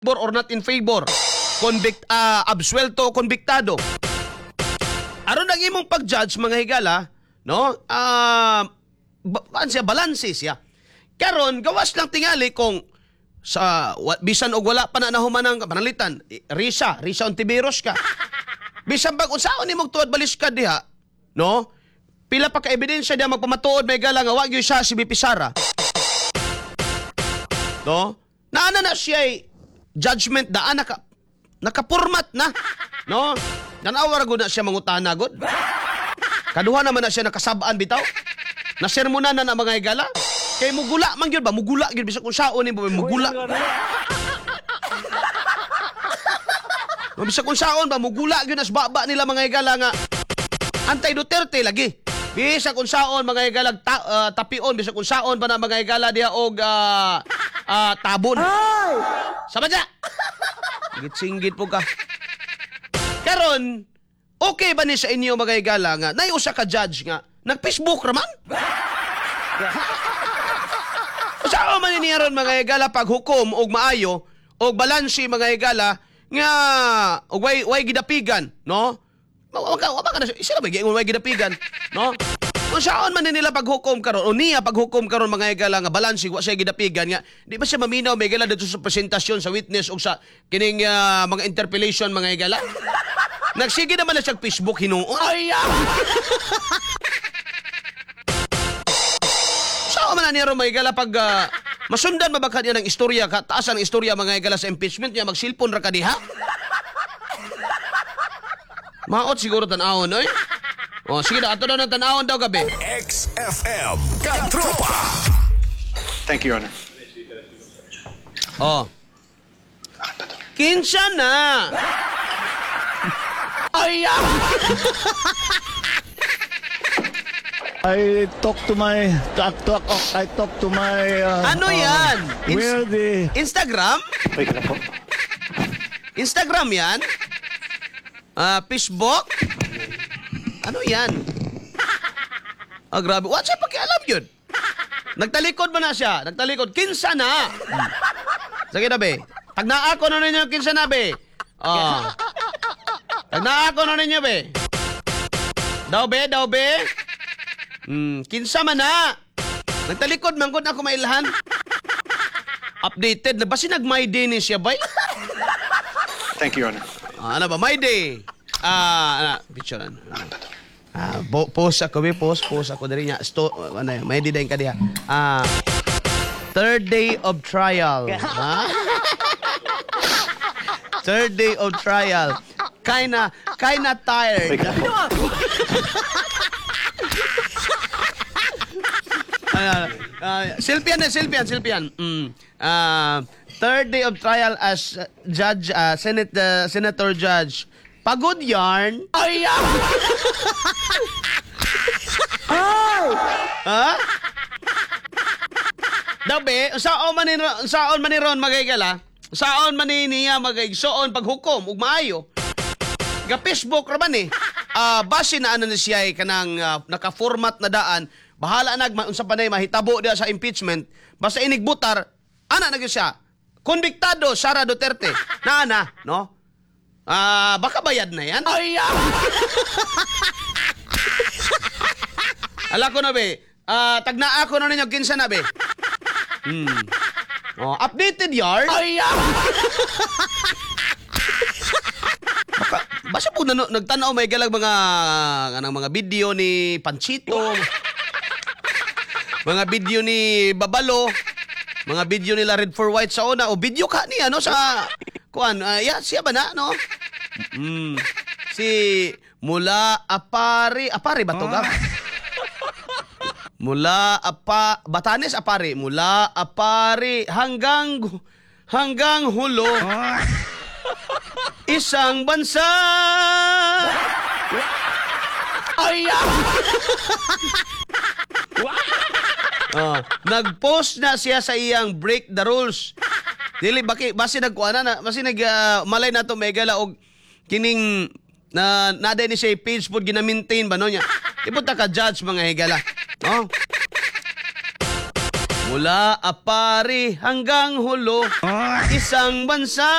or not in favor. Absuelto o konbiktado. Aron ang imong pag-judge mga higala, no? Balanse siya. Karon gawas lang tingali kung sa bisan og wala pa na nahuman ang panalitan. Risa Ontiveros ka. Bisan bag unsaon nimong tuod balis ka diha, no? Pila pa ka ebidensya diha magpamatuod may gala nga wa gyud siya si BP Sara. No? Naana na siya judgment daan nakapurmat na, no? Nanawar gud na siya mangutana gud. Kaduha naman na siya nakasabaan bitaw. Nasermonan na mga higala. Kay mugula man gyud ba? Mugula gyud bisag kung saon ni mugula. Bisag kung saon ba mugula gyud as baba nila mga higala nga Antay Duterte lagi. Bisag kung saon mga higala tapion bisag kung saon pa na mga higala diha og tabon. Sama ja. Singgit po ka. Karon, okay ba ni sa inyo mga higala nga nay usa ka judge nga nag-Facebook raman? Saan man niyaron mga higala paghukom og maayo og balansi mga higala nga og way gidapigan, no? Wa ka na sila may way gidapigan, no? Kung saan man nila paghukom karon o niya paghukom karon mga higala nga balansi wa siya gidapigan nga di ba siya maminaw mga higala dito sa presentasyon sa witness og sa kining mga interpellation mga higala? Nagsige naman na siya Facebook hinuon. Ay! Saan man niya ron mga higala pag masundan mabakad niya ng istorya, taasan ng istorya mga higala sa impeachment niya, magsilpon ra ka diha? Maot siguro tanawon, oy? O, sige na, ato daw ng tanawon daw gabi. XFM Katropa. Thank you, Your Honor. Oh. Kinsa na! Ay! I talk to my Ano yan? where the Instagram? Wait na po. Instagram yan? Facebook? Ano yan? Grabe. What siya pakialam yun? Nagtalikod ba na siya? Nagtalikod. Kinsa na? Sige na, be. Tagnaako na ninyo kinsa na, be. Tagnaako na ninyo, be. Daw, be. Kinsa man na. Nagtalikod, manggod ako mailhan. Updated na ba? Sinag-my day ni siya, bay? Thank you, Your Honor. Ano ba? My day. Picture ano. Post ako, be. Post ako dari niya. May day ka diha. Third day of trial. Third day of trial. Kinda tired. Silpian. Third day of trial as judge, senator judge. Pagod yarn. Ay! Ha? Dabe, saon man ni ron magigala? Saon man niya magigsoon paghukom ug maayo? Ga Facebook ra man base na ano na siya kanang naka-format na daan. Bahala unsa pa nay mahitabo diha sa impeachment. Basta inigbutar, ana na gyud siya. Konbiktado Sara Duterte. Na, no? Baka bayad na yan. Ay! Ala ko na, be. Tagnaa ko na ninyo kinsa na, be. Updated yard. Ay! Basta po nagtanaw may galag mga video ni Panchito. Mga video ni Babalo. Mga video nila Red for White sa una. O video ka niya, no? Sa, siya ba na, no? Si Mula Apari. Apari ba ito ka? Batanes Apari. Mula Apari hanggang hulo. Isang bansa. Ay! Nag-post na siya sa iyang break the rules. Dili basi nagkuana na, basi malay na to megala og kining na ni siya page pod gina-maintain ba no niya. Ipunta ka judge mga higala. No? Mula Apari hanggang Hulo, isang bansa